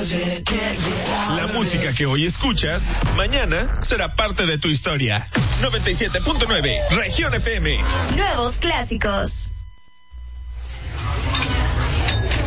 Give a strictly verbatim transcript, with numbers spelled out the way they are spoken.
La música que hoy escuchas, mañana será parte de tu historia. noventa y siete punto nueve, Región F M. Nuevos clásicos.